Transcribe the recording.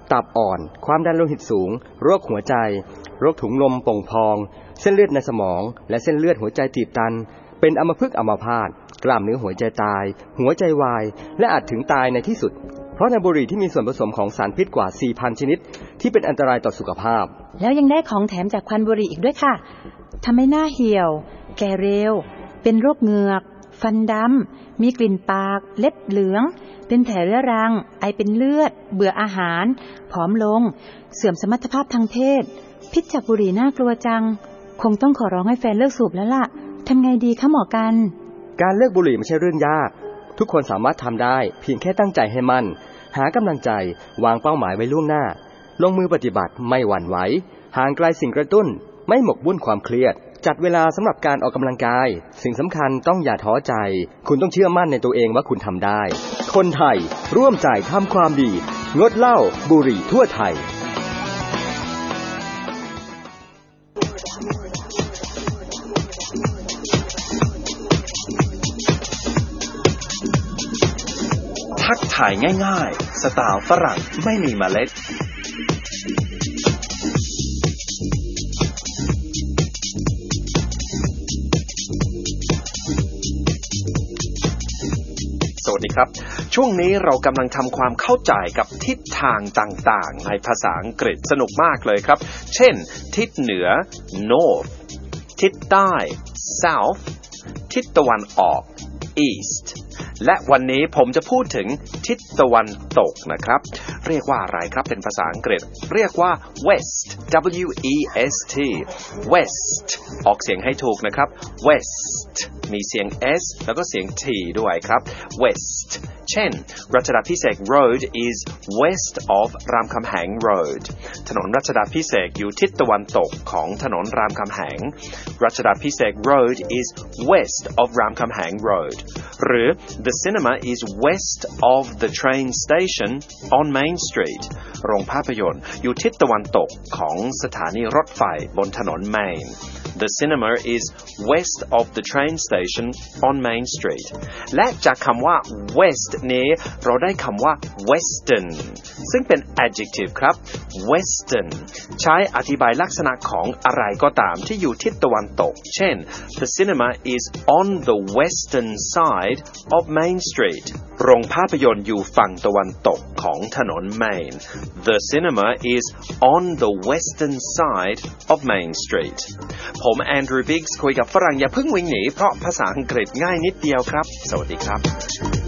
ตับอ่อนความดันโลหิตสูงโรคหัวใจโรคถุงลมโป่งพองเส้นเลือดในสมองและเส้นเลือดหัวใจตีบตันเป็นอัมพฤกษ์อัมพาตกล้ามเนื้อหัวใจตายหัวใจวายและอาจถึงตายในที่สุดเพราะในบุหรี่ที่มีส่วนผสมของสารพิษกว่า 4,000 ชนิดที่เป็นอันตรายต่อสุขภาพแล้วยังได้ของแถมจากควันบุหรี่อีกด้วยค่ะทำให้หน้าเหี่ยวแก่เร็วเป็นโรคเหงือกฟันดำมีกลิ่นปากเล็บเหลืองเป็นแผลเรื้อรังไอเป็นเลือดเบื่ออาหารผอมลงเสื่อมสมรรถภาพทางเพศพิษจากบุหรี่น่ากลัวจังคงต้องขอร้องให้แฟนเลิกสูบแล้วล่ะทำไงดีคะหมอกันการเลิกบุหรี่ไม่ใช่เรื่องยากทุกคนสามารถทำได้เพียงแค่ตั้งใจให้มั่นหากำลังใจวางเป้าหมายไว้ล่วงหน้าลงมือปฏิบัติไม่หวั่นไหวห่างไกลสิ่งกระตุ้นไม่หมกมุ่นความเครียดจัดเวลาสำหรับการออกกำลังกายสิ่งสำคัญต้องอย่าท้อใจคุณต้องเชื่อมั่นในตัวเองว่าคุณทำได้คนไทยร่วมใจทำความดีงดเหล้าบุหรี่ทั่วไทยทักทายง่ายๆสไตล์ฝรั่งไม่มีเมล็ดสวัสดีครับช่วงนี้เรากำลังทำความเข้าใจกับทิศทางต่างๆในภาษาอังกฤษสนุกมากเลยครับเช่นทิศเหนือ north ทิศใต้ south ทิศตะวันออก east และวันนี้ผมจะพูดถึงทิศตะวันตกนะครับเรียกว่าอะไรครับเป็นภาษาอังกฤษเรียกว่า west w e s t west ออกเสียงให้ถูกนะครับ west มีเสียง s แล้วก็เสียง t ด้วยครับ west เช่นรัชดาภิเษก road is west of รามคำแหง road ถนนรัชดาภิเษกอยู่ทิศตะวันตกของถนนรามคำแหงรัชดาภิเษก road is west of รามคำแหง road หรือ the cinema is west of the train station on Main Street โรงภาพยนตร์อยู่ทิศตะวันตกของสถานีรถไฟบนถนน Main The cinema is west of the train station on Main Street และจากคำว่า west นี้เราได้คำว่า western ซึ่งเป็น adjective ครับ western ใช้อธิบายลักษณะของอะไรก็ตามที่อยู่ทิศตะวันตกเช่น The cinema is on the western side of Main Street โรงภาพยนตร์อยู่ฝั่งตะวันตกของถนน Main The cinema is on the western side of Main Streetผมแอนดรูว์ บิกส์คุยกับฝรั่งอย่าเพิ่งวิ่งหนีเพราะภาษาอังกฤษง่ายนิดเดียวครับสวัสดีครับ